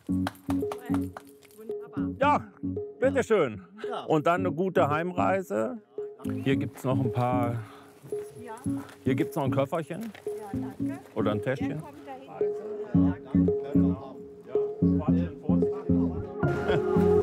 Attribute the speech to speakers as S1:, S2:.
S1: Ja, bitteschön. Und dann eine gute Heimreise. Hier gibt es noch ein paar. Hier gibt es noch ein Köfferchen.
S2: Ja, danke.
S1: Oder ein Täschchen.
S2: Kommt dahin.
S1: Ja,